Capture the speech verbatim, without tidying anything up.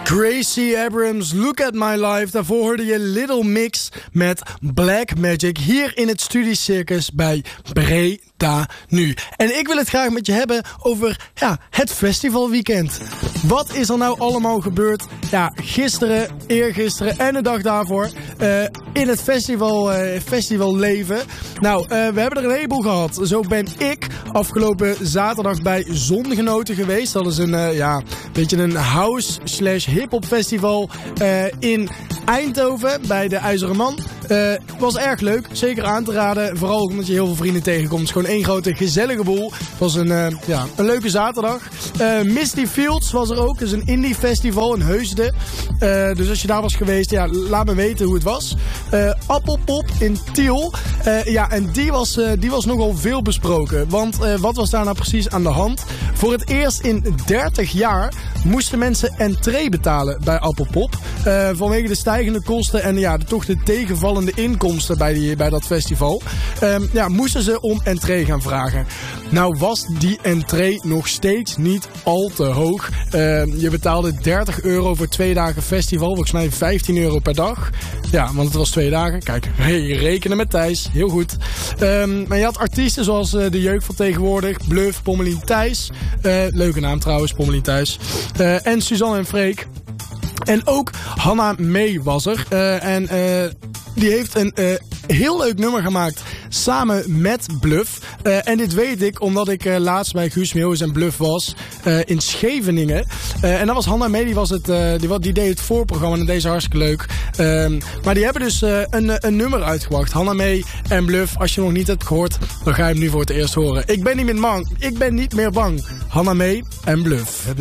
Gracie Abrams, Look at My Life. Daarvoor hoorde je Little Mix met Black Magic hier in het Studiecircus bij Breda Nu. En ik wil het graag met je hebben over ja, het festivalweekend. Wat is er nou allemaal gebeurd? Ja, gisteren, eergisteren en de dag daarvoor uh, in het festival, uh, festivalleven. Nou, uh, we hebben er een heleboel gehad. Zo ben ik afgelopen zaterdag bij Zongenoten geweest. Dat is een, uh, ja, beetje een house slash hip-hop festival uh, in Eindhoven bij de IJzeren Man. Uh, was erg leuk, zeker aan te raden. Vooral omdat je heel veel vrienden tegenkomt. Het is gewoon één grote gezellige boel. Het was een, uh, ja, een leuke zaterdag. Uh, Misty Fields was er ook. Dat is een indie festival in Heusden. Uh, dus als je daar was geweest, ja, laat me weten hoe het was. Uh, Appelpop in Tiel. Uh, ja, en die was, uh, die was nogal veel besproken. Want uh, wat was daar nou precies aan de hand? Voor het eerst in dertig jaar moesten mensen entree betalen bij Appelpop. Uh, vanwege de stijgende kosten en ja, de, toch de tegenvallende inkomsten bij, die, bij dat festival. Um, ja, moesten ze om entree gaan vragen. Nou was die entree nog steeds niet al te hoog. Uh, je betaalde dertig euro voor twee dagen festival. Volgens mij vijftien euro per dag. Ja, want het was twee dagen. Kijk, hey, rekenen met Thijs. Heel goed. Um, maar je had artiesten zoals uh, de jeugd van tegenwoordig. Bluff, Pommelien Thijs. Uh, leuke naam trouwens, Pommelien Thijs. Uh, en Suzanne en Freek. En ook Hannah May was er. Uh, en uh, die heeft een uh, heel leuk nummer gemaakt samen met Bluff. Uh, en dit weet ik omdat ik uh, laatst bij Guus Meeuwis en Bluff was uh, in Scheveningen. Uh, en dat was Hannah May, die, was het, uh, die, die deed het voorprogramma en deze hartstikke leuk. Uh, maar die hebben dus uh, een, een nummer uitgebracht. Hannah May en Bluff. Als je nog niet hebt gehoord, dan ga je hem nu voor het eerst horen. Ik ben niet meer bang. Ik ben niet meer bang. Hannah May en Bluff.